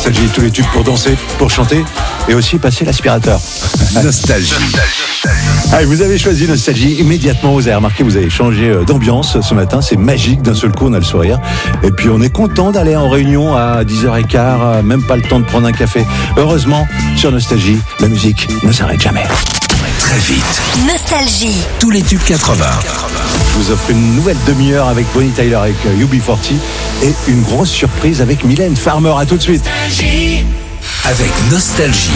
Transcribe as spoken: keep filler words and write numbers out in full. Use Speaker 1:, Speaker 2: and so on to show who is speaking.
Speaker 1: Nostalgie, tous les tubes pour danser, pour chanter et aussi passer l'aspirateur.
Speaker 2: Nostalgie.
Speaker 1: Allez, vous avez choisi Nostalgie immédiatement. Vous avez remarqué, vous avez changé d'ambiance ce matin. C'est magique. D'un seul coup, on a le sourire. Et puis, on est content d'aller en réunion à dix heures quinze. Même pas le temps de prendre un café. Heureusement, sur Nostalgie, la musique ne s'arrête jamais.
Speaker 2: Très vite.
Speaker 3: Nostalgie.
Speaker 2: Tous les tubes quatre-vingts.
Speaker 1: Je vous offre une nouvelle demi-heure avec Bonnie Tyler, avec U B quarante et une grosse surprise avec Mylène Farmer. À tout de suite.
Speaker 2: Avec Nostalgie,